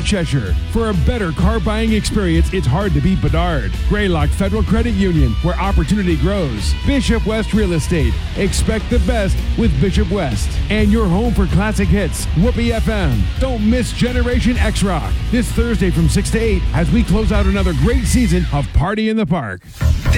Cheshire. For a better car buying experience, it's hard to beat Bedard. Greylock Federal Credit Union, where opportunity grows. Bishop West Real Estate. Expect the best with Bishop West. And your home for classic hits, Whoopee FM. Don't miss Generation X Rock this Thursday from 6 to 8 as we close out another great season of Party in the Park.